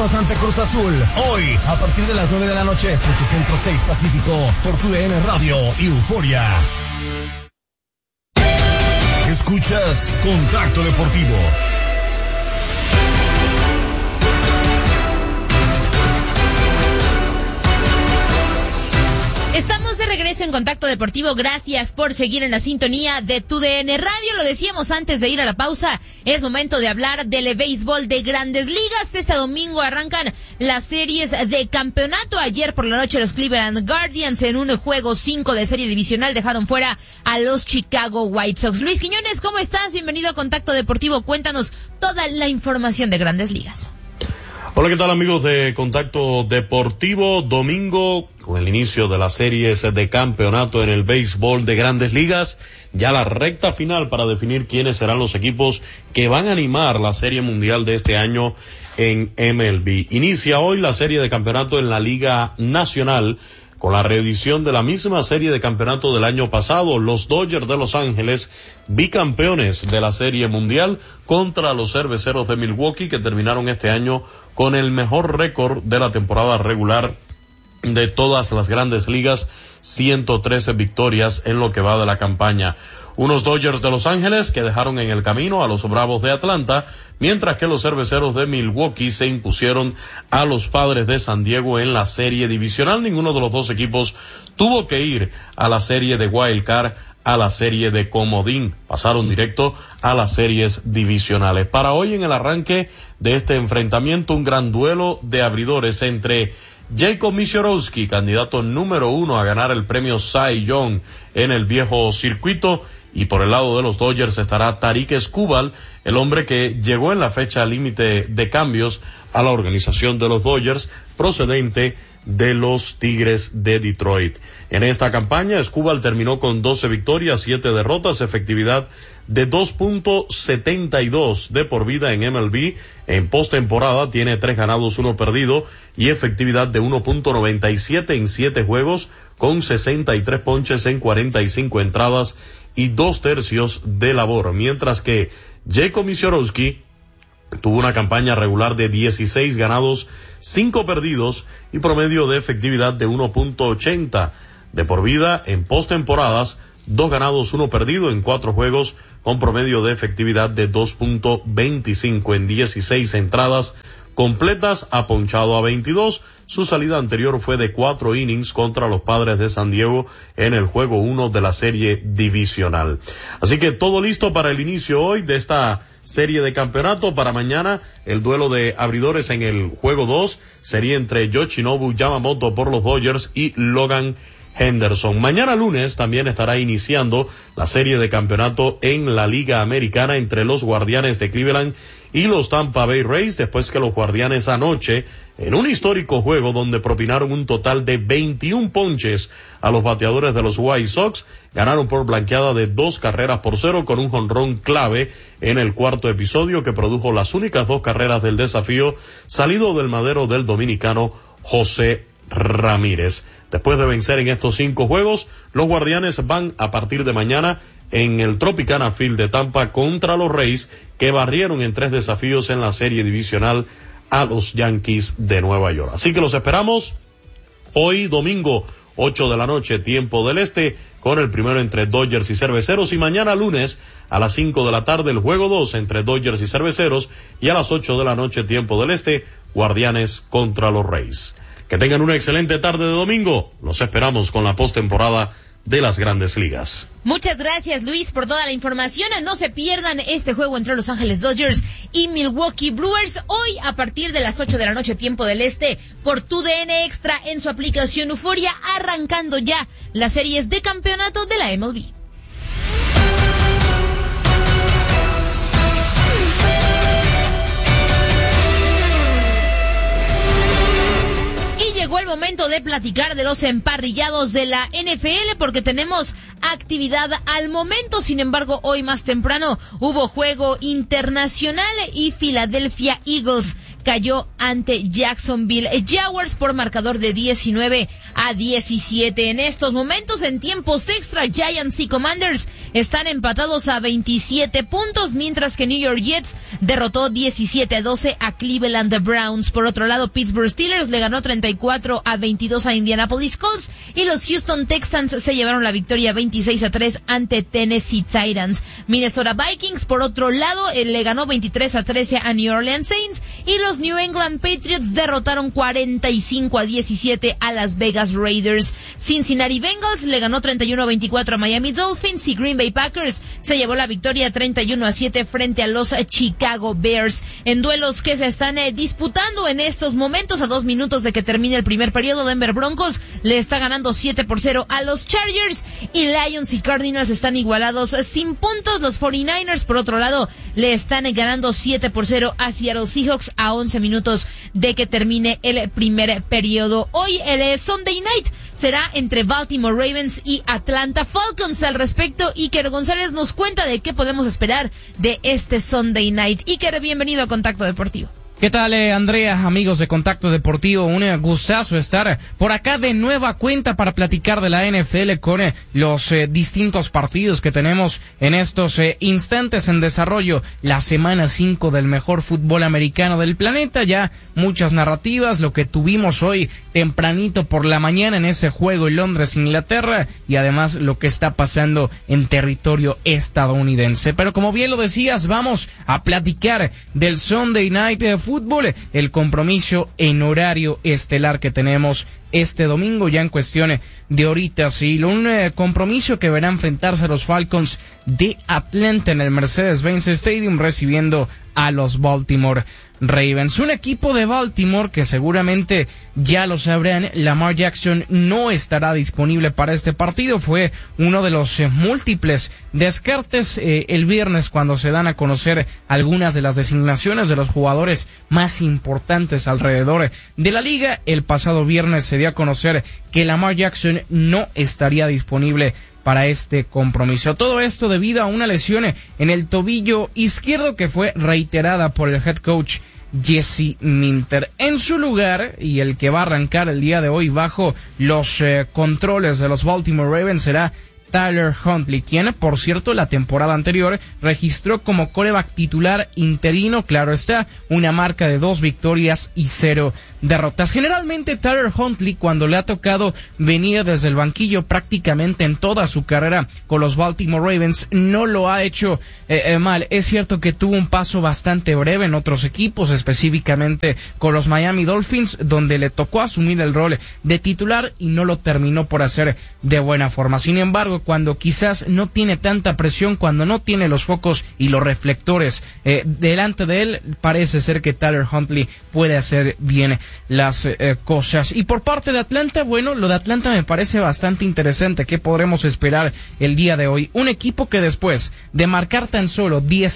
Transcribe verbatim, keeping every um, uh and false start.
Rayados ante Cruz Azul. Hoy, a partir de las nueve de la noche, ocho Centro seis Pacífico, por tu D N Radio y Euforia. Escuchas Contacto Deportivo. Estamos de regreso en Contacto Deportivo. Gracias por seguir en la sintonía de tu D N Radio. Lo decíamos antes de ir a la pausa. Es momento de hablar del béisbol de Grandes Ligas. Este domingo arrancan las series de campeonato. Ayer por la noche los Cleveland Guardians en un juego cinco de serie divisional dejaron fuera a los Chicago White Sox. Luis Quiñones, ¿cómo estás? Bienvenido a Contacto Deportivo. Cuéntanos toda la información de Grandes Ligas. Hola, ¿qué tal, amigos de Contacto Deportivo? Domingo, con el inicio de las series de campeonato en el béisbol de Grandes Ligas, ya la recta final para definir quiénes serán los equipos que van a animar la Serie Mundial de este año en M L B. Inicia hoy la serie de campeonato en la Liga Nacional, con la reedición de la misma serie de campeonato del año pasado. Los Dodgers de Los Ángeles, bicampeones de la Serie Mundial, contra los Cerveceros de Milwaukee, que terminaron este año con el mejor récord de la temporada regular de todas las Grandes Ligas, ciento trece victorias en lo que va de la campaña. Unos Dodgers de Los Ángeles que dejaron en el camino a los Bravos de Atlanta, mientras que los Cerveceros de Milwaukee se impusieron a los Padres de San Diego en la serie divisional. Ninguno de los dos equipos tuvo que ir a la serie de Wild Card, a la serie de comodín. Pasaron directo a las series divisionales. Para hoy, en el arranque de este enfrentamiento, un gran duelo de abridores entre Jacob Misiorowski, candidato número uno a ganar el premio Cy Young en el viejo circuito, y por el lado de los Dodgers estará Tarik Skubal, el hombre que llegó en la fecha límite de cambios a la organización de los Dodgers, procedente de los Tigres de Detroit. En esta campaña, Skubal terminó con doce victorias, siete derrotas, efectividad de dos punto setenta y dos de por vida en M L B. En postemporada tiene tres ganados, uno perdido, y efectividad de uno punto noventa y siete en siete juegos, con sesenta y tres ponches en cuarenta y cinco entradas y dos tercios de labor. Mientras que Jacob Misiorowski tuvo una campaña regular de dieciséis ganados, cinco perdidos y promedio de efectividad de uno punto ochenta de por vida. En postemporadas, dos ganados, uno perdido en cuatro juegos, con promedio de efectividad de dos punto veinticinco en dieciséis entradas completas, ha ponchado a veintidós. Su salida anterior fue de cuatro innings contra los Padres de San Diego en el juego uno de la serie divisional. Así que todo listo para el inicio hoy de esta serie de campeonato. Para mañana, el duelo de abridores en el juego dos sería entre Yoshinobu Yamamoto por los Dodgers y Logan Henderson. Mañana lunes también estará iniciando la serie de campeonato en la Liga Americana entre los Guardianes de Cleveland y los Tampa Bay Rays, después que los Guardianes anoche, en un histórico juego donde propinaron un total de veintiún ponches a los bateadores de los White Sox, ganaron por blanqueada de dos carreras por cero, con un jonrón clave en el cuarto episodio que produjo las únicas dos carreras del desafío, salido del madero del dominicano José Ramírez. Después de vencer en estos cinco juegos, los Guardianes van a partir de mañana en el Tropicana Field de Tampa contra los Rays, que barrieron en tres desafíos en la serie divisional a los Yankees de Nueva York. Así que los esperamos hoy domingo, ocho de la noche, tiempo del este, con el primero entre Dodgers y Cerveceros, y mañana lunes a las cinco de la tarde el juego dos entre Dodgers y Cerveceros, y a las ocho de la noche, tiempo del este, Guardianes contra los Rays. Que tengan una excelente tarde de domingo. Los esperamos con la postemporada de las Grandes Ligas. Muchas gracias, Luis, por toda la información. No se pierdan este juego entre Los Ángeles Dodgers y Milwaukee Brewers hoy a partir de las ocho de la noche, tiempo del este, por tu D N Extra en su aplicación Euforia, arrancando ya las series de campeonato de la M L B. Llegó el momento de platicar de los emparrillados de la N F L, porque tenemos actividad al momento. Sin embargo, hoy más temprano hubo juego internacional y Philadelphia Eagles cayó ante Jacksonville Jaguars por marcador de diecinueve a diecisiete. En estos momentos, en tiempos extra, Giants y Commanders están empatados a veintisiete puntos, mientras que New York Jets derrotó diecisiete a doce a Cleveland Browns. Por otro lado, Pittsburgh Steelers le ganó treinta y cuatro a veintidós a Indianapolis Colts y los Houston Texans se llevaron la victoria veintiséis a tres ante Tennessee Titans. Minnesota Vikings, por otro lado, eh, le ganó veintitrés a trece a New Orleans Saints y los New England Patriots derrotaron cuarenta y cinco a diecisiete a Las Vegas Raiders. Cincinnati Bengals le ganó treinta y uno a veinticuatro a Miami Dolphins y Green Bay Packers se llevó la victoria treinta y uno a siete frente a los Chicago Bears. En duelos que se están eh, disputando en estos momentos, a dos minutos de que termine el primer periodo, Denver Broncos le está ganando siete por cero a los Chargers y Lions y Cardinals están igualados sin puntos. Los cuarenta y nueve ers, por otro lado, le están ganando siete por cero a Seattle Seahawks a once minutos de que termine el primer periodo. Hoy el Sunday Night será entre Baltimore Ravens y Atlanta Falcons. Al respecto, Iker González nos cuenta de qué podemos esperar de este Sunday Night. Iker, bienvenido a Contacto Deportivo. ¿Qué tal, eh, Andrea, amigos de Contacto Deportivo? Un eh, gustazo estar por acá de nueva cuenta para platicar de la N F L con eh, los eh, distintos partidos que tenemos en estos eh, instantes en desarrollo. La semana cinco del mejor fútbol americano del planeta, ya muchas narrativas, lo que tuvimos hoy tempranito por la mañana en ese juego en Londres, Inglaterra, y además lo que está pasando en territorio estadounidense. Pero como bien lo decías, vamos a platicar del Sunday Night de Fútbol, el compromiso en horario estelar que tenemos este domingo, ya en cuestión de horitas, y un eh, compromiso que verá enfrentarse a los Falcons de Atlanta en el Mercedes-Benz Stadium, recibiendo a los Baltimore Ravens. Un equipo de Baltimore que seguramente ya lo sabrán, Lamar Jackson no estará disponible para este partido. Fue uno de los eh, múltiples descartes eh, el viernes cuando se dan a conocer algunas de las designaciones de los jugadores más importantes alrededor de la liga. El pasado viernes se dio a conocer que Lamar Jackson no estaría disponible para este compromiso. Todo esto debido a una lesión en el tobillo izquierdo que fue reiterada por el head coach Jesse Minter. En su lugar, y el que va a arrancar el día de hoy bajo los eh, controles de los Baltimore Ravens, será Tyler Huntley, quien, por cierto, la temporada anterior registró como quarterback titular interino, claro está, una marca de dos victorias y cero derrotas. Generalmente Tyler Huntley, cuando le ha tocado venir desde el banquillo prácticamente en toda su carrera con los Baltimore Ravens, no lo ha hecho eh, eh, mal. Es cierto que tuvo un paso bastante breve en otros equipos, específicamente con los Miami Dolphins, donde le tocó asumir el rol de titular y no lo terminó por hacer de buena forma. Sin embargo, cuando quizás no tiene tanta presión, cuando no tiene los focos y los reflectores eh, delante de él, parece ser que Tyler Huntley puede hacer bien las eh, cosas. Y por parte de Atlanta, bueno, lo de Atlanta me parece bastante interesante. ¿Qué podremos esperar el día de hoy? Un equipo que después de marcar tan solo diez